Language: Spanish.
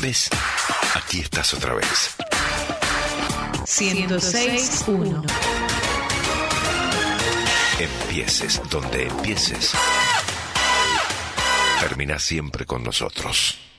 ¿Ves? Aquí estás otra vez. 106.1. Empieces donde empieces, termina siempre con nosotros.